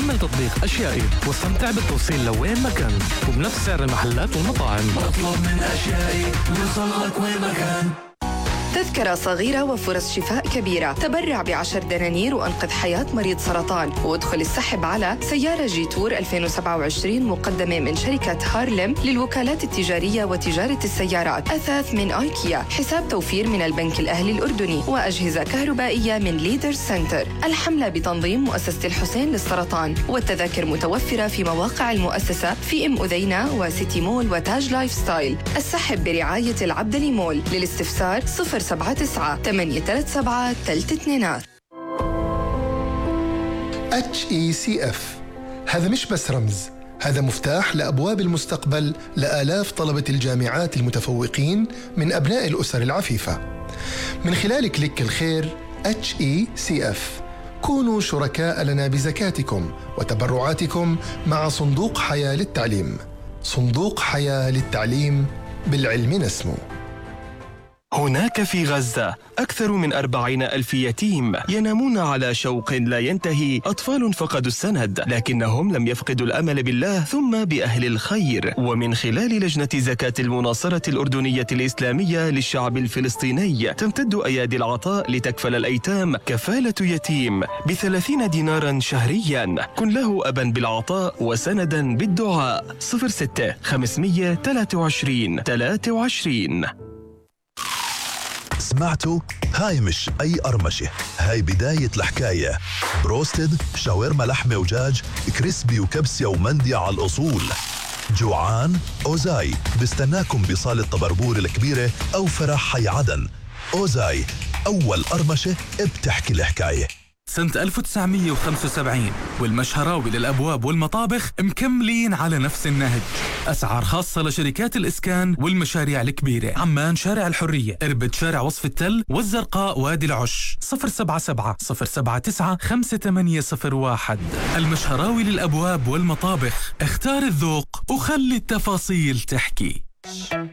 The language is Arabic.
حمل تطبيق أشيائي واستمتع بالتوصيل لوين ما كان وبنفس سعر المحلات والمطاعم. اطلب من أشيائي يوصلك وين ما كان. تذكرة صغيرة وفرص شفاء كبيرة. تبرع ب10 دنانير وأنقذ حياة مريض سرطان، وادخل السحب على سيارة جيتور 2027 مقدمة من شركة هارلم للوكالات التجارية وتجارة السيارات، أثاث من آيكيا، حساب توفير من البنك الأهلي الأردني، وأجهزة كهربائية من ليدر سنتر. الحملة بتنظيم مؤسسة الحسين للسرطان، والتذاكر متوفرة في مواقع المؤسسة في أذينا وسيتي مول وتاج لايف ستايل. السحب برعاية العبدلي مول. للاستفسار 079-837-322. HECF هذا مش بس رمز، هذا مفتاح لأبواب المستقبل لآلاف طلبة الجامعات المتفوقين من أبناء الأسر العفيفة. من خلال كليك الخير HECF كونوا شركاء لنا بزكاتكم وتبرعاتكم مع صندوق حياة للتعليم. صندوق حياة للتعليم، بالعلم نسمو. هناك في غزة أكثر من 40,000 يتيم ينامون على شوق لا ينتهي، أطفال فقدوا السند لكنهم لم يفقدوا الأمل بالله ثم بأهل الخير. ومن خلال لجنة زكاة المناصرة الأردنية الإسلامية للشعب الفلسطيني تمتد أيادي العطاء لتكفل الأيتام كفالة يتيم ب30 ديناراً شهرياً. كن له أباً بالعطاء وسنداً بالدعاء. 06-523-23. سمعتوا؟ هاي مش أي قرمشة، هاي بداية الحكاية. بروستد، شاورما لحمة ودجاج، كريسبي وكبسة ومندي على الأصول. جوعان؟ أوزاي بستناكم بصالة طبربور الكبيرة أو فرح حي عدن. أوزاي، أول قرمشة بتحكي الحكاية. سنة 1975 والمشهراوي للأبواب والمطابخ مكملين على نفس النهج. أسعار خاصة لشركات الإسكان والمشاريع الكبيرة. عمان شارع الحرية، إربد شارع وصف التل، والزرقاء وادي العش. 077-079-5801. المشهراوي للأبواب والمطابخ. اختار الذوق وخلي التفاصيل تحكي.